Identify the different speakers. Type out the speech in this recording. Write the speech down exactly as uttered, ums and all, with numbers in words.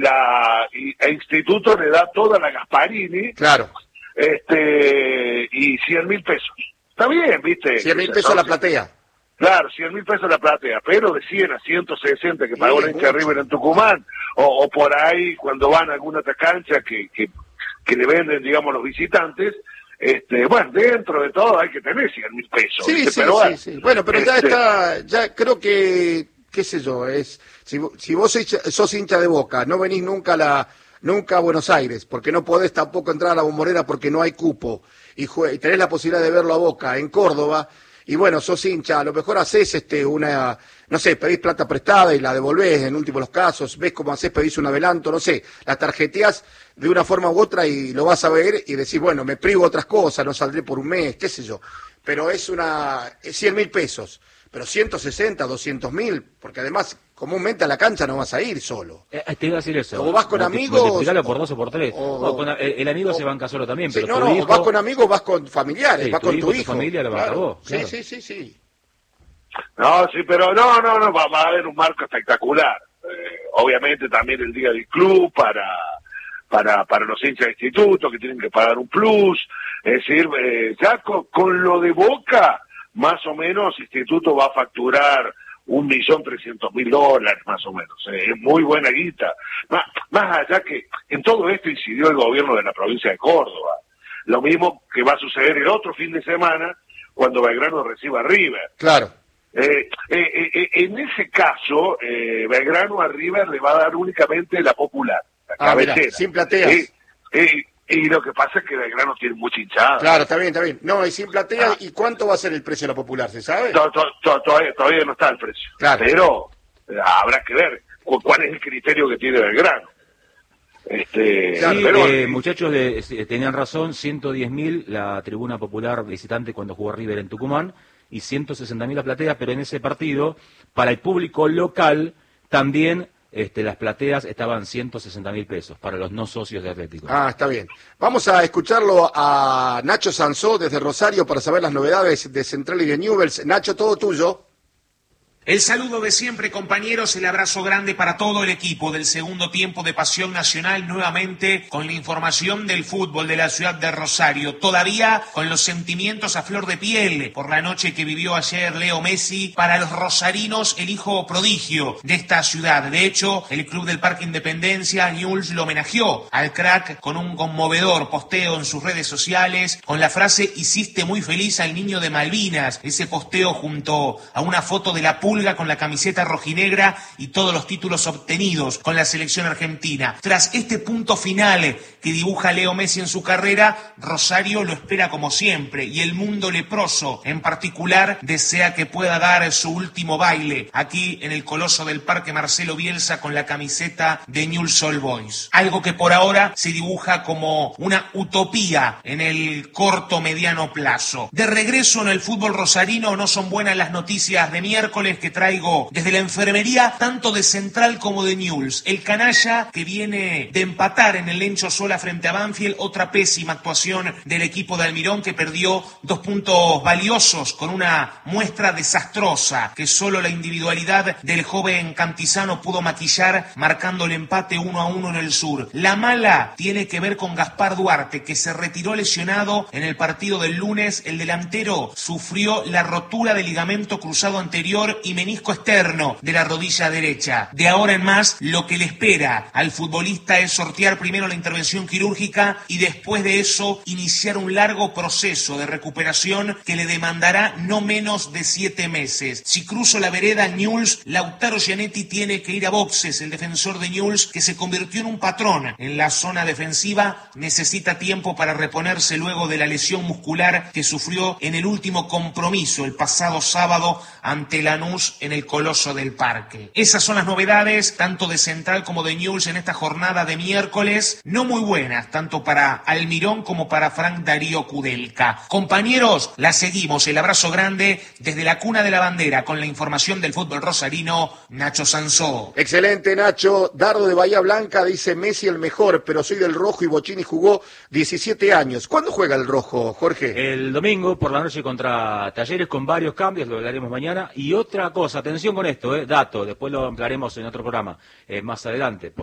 Speaker 1: la y, e Instituto le da toda la Gasparini,
Speaker 2: claro,
Speaker 1: este y cien mil pesos. Está bien, ¿viste?
Speaker 2: cien mil pesos la platea.
Speaker 1: Claro, cien mil pesos la platea, pero de cien a ciento sesenta que pagó la hincha
Speaker 2: mucho.
Speaker 1: River en Tucumán, o, o por ahí cuando van a alguna otra cancha que, que, que le venden, digamos, los visitantes, este, bueno, dentro de todo hay que tener cien mil pesos.
Speaker 2: Sí,
Speaker 1: ¿viste?
Speaker 2: sí,
Speaker 1: pero
Speaker 2: sí,
Speaker 1: bueno,
Speaker 2: sí. Bueno, pero ya
Speaker 1: este,
Speaker 2: está, ya creo que, qué sé yo, es, si, si vos sos hincha de Boca, no venís nunca a la, nunca a Buenos Aires, porque no podés tampoco entrar a la Bombonera porque no hay cupo, y, jue, y tenés la posibilidad de verlo a Boca en Córdoba, y bueno, sos hincha, a lo mejor haces este, una, no sé, pedís plata prestada y la devolvés en último los casos, ves cómo haces, pedís un adelanto, no sé, la tarjeteás de una forma u otra y lo vas a ver y decís, bueno, me privo otras cosas, no saldré por un mes, qué sé yo, pero es una, es cien mil pesos, pero ciento sesenta, doscientos mil, porque además comúnmente a la cancha no vas a ir solo.
Speaker 3: Eh, te iba a decir eso.
Speaker 2: O vas con
Speaker 3: Multi-
Speaker 2: amigos.
Speaker 3: Multiplicalo por dos o por tres.
Speaker 2: O,
Speaker 3: no, con, el, el amigo
Speaker 2: o,
Speaker 3: se banca solo también,
Speaker 2: sí,
Speaker 3: pero
Speaker 2: no,
Speaker 3: tu
Speaker 2: no,
Speaker 3: hijo...
Speaker 2: vas con amigos, vas con familiares,
Speaker 3: sí,
Speaker 2: vas
Speaker 3: tu
Speaker 2: con
Speaker 3: hijo,
Speaker 2: tu
Speaker 3: tu
Speaker 2: hijo.
Speaker 3: familia lo banca
Speaker 2: Claro.
Speaker 3: vos.
Speaker 2: Sí,
Speaker 3: Claro.
Speaker 2: sí, sí, sí.
Speaker 1: No, sí, pero no, no, no, va, va a haber un marco espectacular. Eh, obviamente también el día del club para para para los hinchas de instituto que tienen que pagar un plus. Es decir, eh, ya con, con lo de Boca, más o menos, instituto va a facturar un millón trescientos mil dólares, más o menos. Eh, es muy buena guita. Más, más allá que en todo esto incidió el gobierno de la provincia de Córdoba. Lo mismo que va a suceder el otro fin de semana cuando Belgrano reciba a River.
Speaker 2: Claro.
Speaker 1: Eh, eh, eh, en ese caso, eh, Belgrano a River le va a dar únicamente la popular, la
Speaker 2: Ah, mirá,
Speaker 1: cabecera.
Speaker 2: sin plateas.
Speaker 1: Eh, eh, y lo que pasa es que Belgrano tiene mucha hinchada.
Speaker 2: Claro, está bien, está bien. No, y sin platea,
Speaker 1: Ah.
Speaker 2: ¿y cuánto va a ser el precio de la popular, se sabe?
Speaker 1: To- to- to- todavía, todavía no está el precio.
Speaker 2: Claro.
Speaker 1: Pero eh, habrá que ver cu- cuál es el criterio que tiene Belgrano. Este,
Speaker 3: Sí,
Speaker 1: pero,
Speaker 3: eh, muchachos, de, eh, tenían razón, ciento diez mil la tribuna popular visitante cuando jugó River en Tucumán y ciento sesenta mil la platea, pero en ese partido, para el público local, también este, las plateas estaban ciento sesenta mil pesos, para los no socios de Atlético.
Speaker 2: Ah, está bien. Vamos a escucharlo a Nacho Sansó desde Rosario para saber las novedades de Central y de Newell's. Nacho, todo tuyo.
Speaker 4: El saludo de siempre, compañeros, el abrazo grande para todo el equipo del segundo tiempo de Pasión Nacional, nuevamente con la información del fútbol de la ciudad de Rosario, todavía con los sentimientos a flor de piel por la noche que vivió ayer Leo Messi, para los rosarinos el hijo prodigio de esta ciudad. De hecho, el Club del Parque Independencia, Newell's, lo homenajeó al crack con un conmovedor posteo en sus redes sociales con la frase "hiciste muy feliz al niño de Malvinas", ese posteo junto a una foto de la Pulga con la camiseta rojinegra y todos los títulos obtenidos con la selección argentina. Tras este punto final que dibuja Leo Messi en su carrera, Rosario lo espera como siempre y el mundo leproso en particular desea que pueda dar su último baile aquí en el coloso del Parque Marcelo Bielsa con la camiseta de Newell's Old Boys. Algo que por ahora se dibuja como una utopía en el corto mediano plazo. De regreso en el fútbol rosarino, no son buenas las noticias de miércoles que traigo desde la enfermería, tanto de Central como de Newell's. El canalla que viene de empatar en el Lencho Sola frente a Banfield, otra pésima actuación del equipo de Almirón que perdió dos puntos valiosos con una muestra desastrosa que solo la individualidad del joven Cantizano pudo maquillar, marcando el empate uno a uno en el sur. La mala tiene que ver con Gaspar Duarte, que se retiró lesionado en el partido del lunes. El delantero sufrió la rotura del ligamento cruzado anterior y menisco externo de la rodilla derecha. De ahora en más, lo que le espera al futbolista es sortear primero la intervención quirúrgica y después de eso iniciar un largo proceso de recuperación que le demandará no menos de siete meses. Si cruzo la vereda Newell's, Lautaro Gianetti tiene que ir a boxes. El defensor de Newell's, que se convirtió en un patrón en la zona defensiva, necesita tiempo para reponerse luego de la lesión muscular que sufrió en el último compromiso el pasado sábado ante Lanús en el Coloso del Parque. Esas son las novedades tanto de Central como de Newell's en esta jornada de miércoles, no muy buenas tanto para Almirón como para Frank Darío Kudelka. Compañeros, la seguimos, el abrazo grande desde la cuna de la bandera con la información del fútbol rosarino, Nacho Sansó.
Speaker 2: Excelente, Nacho. Dardo de Bahía Blanca dice Messi el mejor, pero soy del rojo y Bocini jugó diecisiete años. ¿Cuándo juega el rojo, Jorge?
Speaker 3: El domingo por la noche contra Talleres con varios cambios, lo hablaremos mañana. Y otra cosa, atención con esto, eh, dato, después lo ampliaremos en otro programa eh, más adelante.